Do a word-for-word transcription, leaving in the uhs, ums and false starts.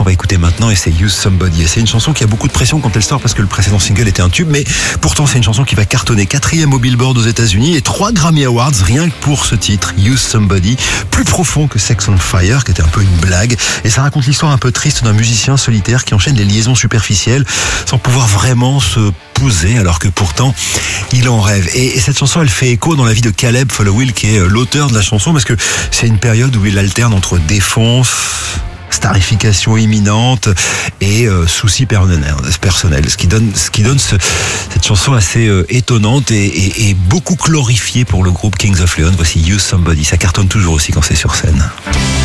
qu'on va écouter maintenant et c'est Use Somebody. Et c'est une chanson qui a beaucoup de pression quand elle sort parce que le précédent single était un tube, mais pourtant c'est une chanson qui va cartonner quatrième au Billboard aux États-Unis et trois Grammy Awards rien que pour ce titre, Use Somebody, plus profond que Sex on Fire, qui était un peu une blague. Et ça raconte l'histoire un peu triste d'un musicien solitaire qui enchaîne les liaisons superficielles sans pouvoir vraiment se poser, alors que pourtant il en rêve. Et, et cette chanson, elle fait écho dans la vie de Caleb Followill, qui est l'auteur de la chanson, parce que c'est une période où il alterne entre défonce, starification imminente et euh, soucis personnels, ce qui donne, ce qui donne ce, cette chanson assez euh, étonnante et, et, et beaucoup glorifiée pour le groupe Kings of Leon. Voici Use Somebody, ça cartonne toujours aussi quand c'est sur scène.